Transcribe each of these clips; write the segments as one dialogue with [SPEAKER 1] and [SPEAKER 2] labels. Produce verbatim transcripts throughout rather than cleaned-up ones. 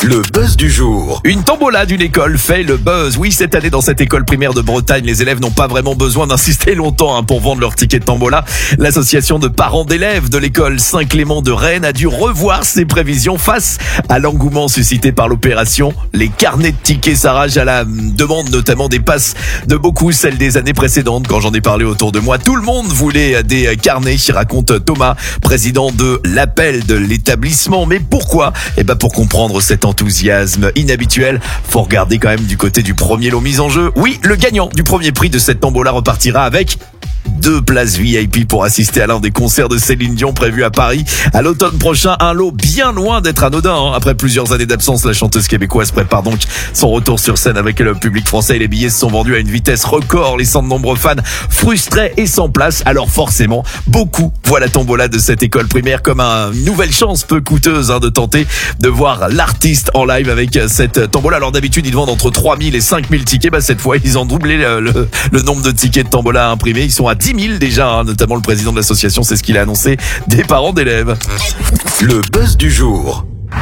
[SPEAKER 1] Le buzz du jour.
[SPEAKER 2] Une tombola d'une école fait le buzz. Oui, cette année, dans cette école primaire de Bretagne, les élèves n'ont pas vraiment besoin d'insister longtemps hein, pour vendre leur ticket de tombola. L'association de parents d'élèves de l'école Saint-Clément de Rennes a dû revoir ses prévisions face à l'engouement suscité par l'opération. Les carnets de tickets s'arrachent à la demande notamment des passes de beaucoup, celles des années précédentes. Quand j'en ai parlé autour de moi, tout le monde voulait des carnets, raconte Thomas, président de l'appel de l'établissement. Mais pourquoi ? Eh ben pour comprendre cet enthousiasme inhabituel, faut regarder quand même du côté du premier lot mis en jeu. Oui, le gagnant du premier prix de cette tombola repartira avec deux places V I P pour assister à l'un des concerts de Céline Dion prévus à Paris à l'automne prochain. Un lot bien loin d'être anodin. Hein. Après plusieurs années d'absence, la chanteuse québécoise prépare donc son retour sur scène avec le public français. Et les billets se sont vendus à une vitesse record, laissant de nombreux fans frustrés et sans place. Alors forcément, beaucoup voient la tombola de cette école primaire comme une nouvelle chance peu coûteuse hein, de tenter de voir l'artiste en live avec cette tombola. Alors d'habitude, ils vendent entre trois mille et cinq mille tickets. Bah, cette fois, ils ont doublé le, le, le nombre de tickets de tombola imprimés. Ils sont à dix mille déjà, hein, notamment le président de l'association, c'est ce qu'il a annoncé des parents d'élèves.
[SPEAKER 1] Le buzz du jour.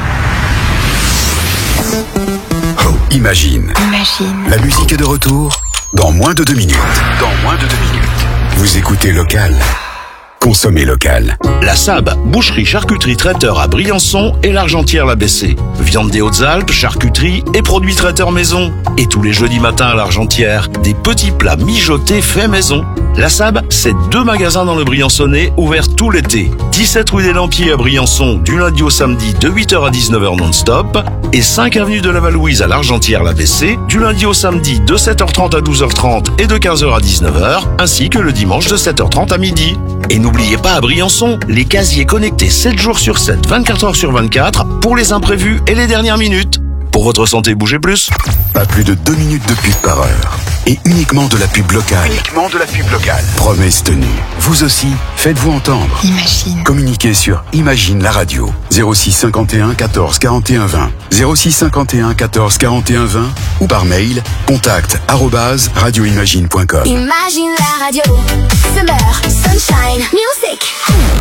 [SPEAKER 1] Oh, imagine.
[SPEAKER 3] Imagine.
[SPEAKER 1] La musique est de retour dans moins de deux minutes. Dans moins de deux minutes. Vous écoutez Local. Consommez local.
[SPEAKER 4] La S A B, boucherie, charcuterie, traiteur à Briançon et l'Argentière-l'A B C. Viande des Hautes-Alpes, charcuterie et produits traiteurs maison. Et tous les jeudis matins à l'Argentière, des petits plats mijotés faits maison. La S A B, c'est deux magasins dans le Briançonnais ouverts tout l'été. dix-sept rue des Lampiers à Briançon, du lundi au samedi de huit heures à dix-neuf heures non-stop. Et cinq avenue de la Valouise à l'Argentière-l'A B C, du lundi au samedi de sept heures trente à douze heures trente et de quinze heures à dix-neuf heures, ainsi que le dimanche de sept heures trente à midi. Et n'oubliez pas à Briançon, les casiers connectés sept jours sur sept, vingt-quatre heures sur vingt-quatre pour les imprévus et les dernières minutes. Pour votre santé, bougez plus.
[SPEAKER 1] Pas plus de deux minutes de pub par heure. Et uniquement de la pub locale. Uniquement de la pub locale. Promesse tenue. Vous aussi, faites-vous entendre.
[SPEAKER 3] Imagine.
[SPEAKER 1] Communiquez sur Imagine la radio. zéro six cinquante et un quatorze quarante et un vingt. zéro six cinquante et un quatorze quarante et un vingt. Ou par mail, contact arobase radioimagine point com.
[SPEAKER 5] Imagine la radio. Summer, sunshine, music.